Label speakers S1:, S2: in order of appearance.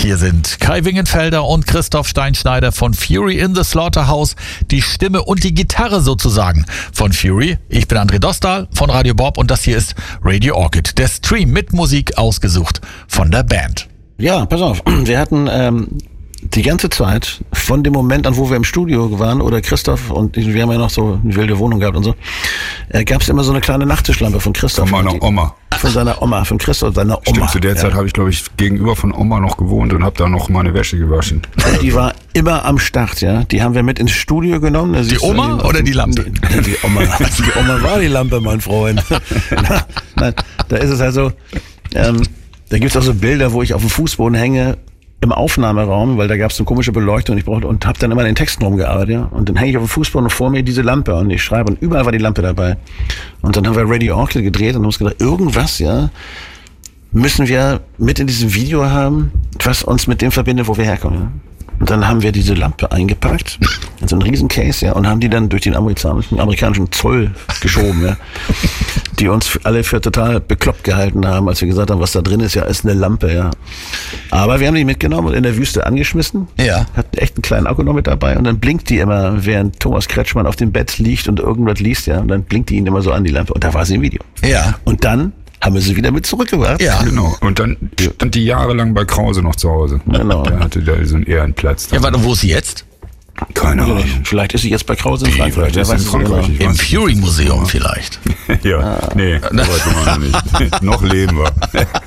S1: Hier sind Kai Wingenfelder und Christoph Steinschneider von Fury in the Slaughterhouse, die Stimme und die Gitarre sozusagen von Fury. Ich bin André Dostal von Radio Bob und das hier ist Radio Orchid, der Stream mit Musik ausgesucht von der Band.
S2: Ja, pass auf, wir hatten die ganze Zeit, von dem Moment an, wo wir im Studio waren, oder Christoph und wir haben ja noch so eine wilde Wohnung gehabt und so, gab es immer so eine kleine Nachttischlampe von Christoph.
S3: Von meiner Oma.
S2: Von seiner Oma, von Christoph, seiner Oma.
S3: Stimmt, zu der Zeit habe ich, glaube ich, gegenüber von Oma noch gewohnt und habe da noch meine Wäsche gewaschen.
S2: Und die war immer am Start, ja. Die haben wir mit ins Studio genommen.
S1: Die Oma oder die Lampe?
S2: Die Oma. Die Oma war die Lampe, mein Freund. Nein, da ist es halt so, da gibt es auch so Bilder, wo ich auf dem Fußboden hänge, im Aufnahmeraum, weil da gab es eine komische Beleuchtung und habe dann immer an den Texten rumgearbeitet, ja. Und dann hänge ich auf dem Fußboden und vor mir diese Lampe und ich schreibe und überall war die Lampe dabei. Und dann haben wir Radio Orchid gedreht und haben uns gedacht, irgendwas, ja, müssen wir mit in diesem Video haben, was uns mit dem verbindet, wo wir herkommen, ja. Und dann haben wir diese Lampe eingepackt in so einen riesen Case, ja, und haben die dann durch den amerikanischen Zoll geschoben, ja, die uns alle für total bekloppt gehalten haben, als wir gesagt haben, was da drin ist, ja, ist eine Lampe, ja. Aber wir haben die mitgenommen und in der Wüste angeschmissen.
S1: Ja.
S2: Hatten echt einen kleinen Akku noch mit dabei und dann blinkt die immer, während Thomas Kretschmann auf dem Bett liegt und irgendwas liest, ja, und dann blinkt die ihn immer so an, die Lampe. Und da war sie im Video.
S1: Ja.
S2: Und dann haben wir sie wieder mit zurückgebracht.
S1: Ja.
S3: Genau. Und dann stand die jahrelang bei Krause noch zu Hause.
S2: Genau.
S3: Der hatte da so einen Ehrenplatz.
S1: Ja, warte, wo ist sie jetzt?
S3: Keine Ahnung.
S2: Vielleicht ist sie jetzt bei Krause in Frankreich.
S3: Vielleicht ist sie in Frankreich. Ich
S1: Im
S3: weiß nicht.
S1: Fury-Museum vielleicht.
S3: Ja, nee, so weit sind wir noch nicht. Noch leben wir.